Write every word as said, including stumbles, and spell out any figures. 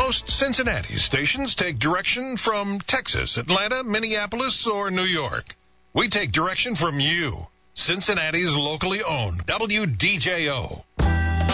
Most Cincinnati stations take direction from Texas, Atlanta, Minneapolis, or New York. We take direction from you, Cincinnati's locally owned W D J O.